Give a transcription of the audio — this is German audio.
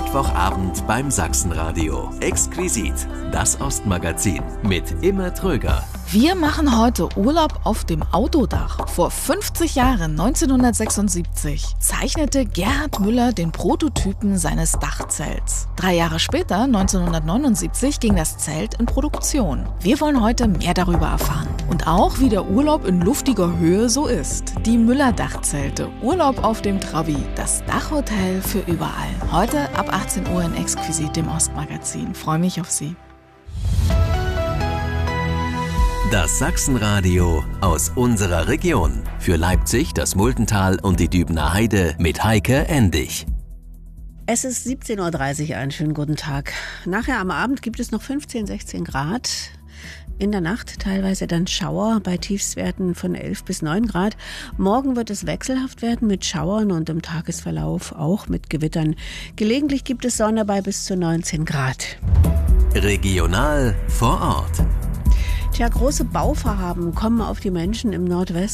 Mittwochabend beim Sachsenradio. Exquisit, das Ostmagazin mit Imme Tröger. Wir machen heute Urlaub auf dem Autodach. Vor 50 Jahren, 1976, zeichnete Gerhard Müller den Prototypen seines Dachzelts. 3 Jahre später, 1979, ging das Zelt in Produktion. Wir wollen heute mehr darüber erfahren. Und auch, wie der Urlaub in luftiger Höhe so ist. Die Müller-Dachzelte, Urlaub auf dem Trabi, das Dachhotel für überall. Heute ab 18 Uhr in Exquisit, dem Ostmagazin. Freue mich auf Sie. Das Sachsenradio aus unserer Region. Für Leipzig, das Muldental und die Dübener Heide mit Heike Endig. Es ist 17.30 Uhr, einen schönen guten Tag. Nachher am Abend gibt es noch 15, 16 Grad. In der Nacht teilweise dann Schauer bei Tiefstwerten von 11 bis 9 Grad. Morgen wird es wechselhaft werden mit Schauern und im Tagesverlauf auch mit Gewittern. Gelegentlich gibt es Sonne bei bis zu 19 Grad. Regional vor Ort. Tja, große Bauvorhaben kommen auf die Menschen im Nordwesten